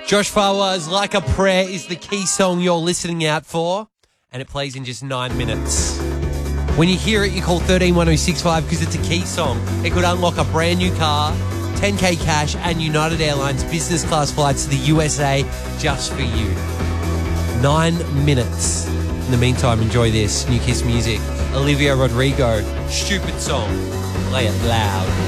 Josh Farwar's Like a Prayer is the key song you're listening out for, and it plays in just 9 minutes. When you hear it, you call 131065 because it's a key song. It could unlock a brand new car, 10K cash, and United Airlines business class flights to the USA just for you. 9 minutes. In the meantime, enjoy this. New Kiss music. Olivia Rodrigo. Stupid song. Play it loud.